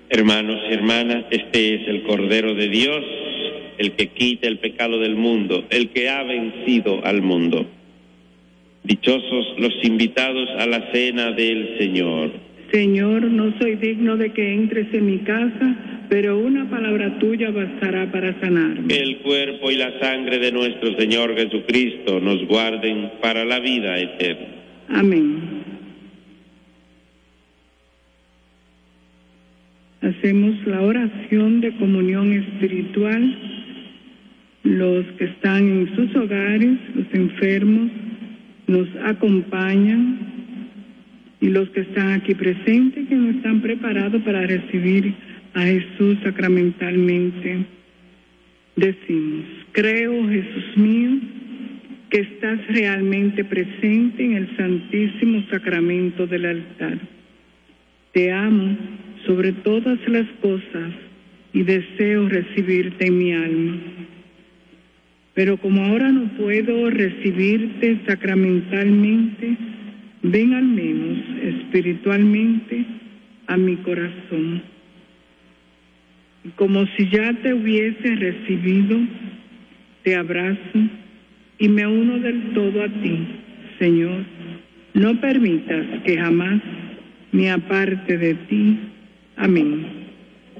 Hermanos y hermanas, este es el Cordero de Dios, el que quita el pecado del mundo, el que ha vencido al mundo. Dichosos los invitados a la cena del Señor. Señor, no soy digno de que entres en mi casa, pero una palabra tuya bastará para sanarme. Que el cuerpo y la sangre de nuestro Señor Jesucristo nos guarden para la vida eterna. Amén. Hacemos la oración de comunión espiritual. Los que están en sus hogares, los enfermos, nos acompañan, y los que están aquí presentes, que no están preparados para recibir a Jesús sacramentalmente. Decimos: creo, Jesús mío, que estás realmente presente en el Santísimo Sacramento del altar. Te amo sobre todas las cosas y deseo recibirte en mi alma. Pero como ahora no puedo recibirte sacramentalmente, ven al menos espiritualmente a mi corazón. Y como si ya te hubiese recibido, te abrazo y me uno del todo a ti, Señor. No permitas que jamás me aparte de ti. Amén.